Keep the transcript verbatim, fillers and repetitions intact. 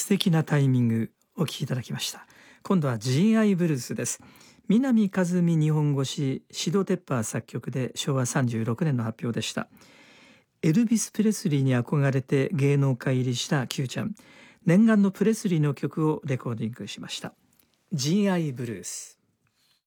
敵なタイミングお聴きいただきました。今度は ジーアイ ブルースです。南和美日本語詞、シド・テッパー作曲でしょうわさんじゅうろくねんの発表でした。エルビス・プレスリーに憧れて芸能界入りした Q ちゃん、念願のプレスリーの曲をレコーディングしました。 ジーアイ ブルース。